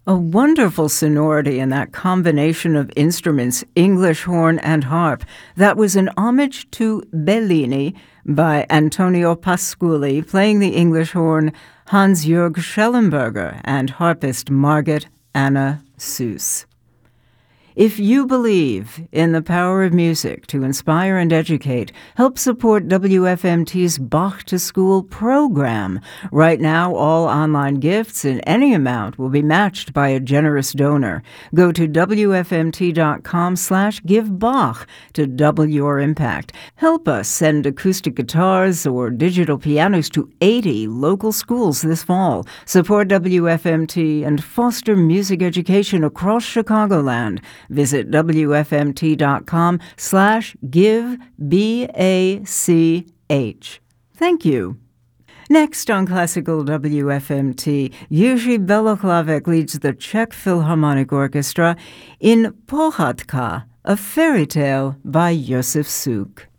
A wonderful sonority in that combination of instruments, English horn and harp. That was an homage to Bellini by Antonio Pasculi, playing the English horn Hans-Jürg Schellenberger and harpist Margit Anna Suess. If you believe in the power of music to inspire and educate, help support WFMT's Bach to School program. Right now, all online gifts in any amount will be matched by a generous donor. Go to WFMT.com/givebach to double your impact. Help us send acoustic guitars or digital pianos to 80 local schools this fall. Support WFMT and foster music education across Chicagoland. Visit WFMT.com/GiveBACH. Thank you. Next on Classical WFMT, Jiří Beloklavek leads the Czech Philharmonic Orchestra in Pohádka, a fairy tale by Josef Suk.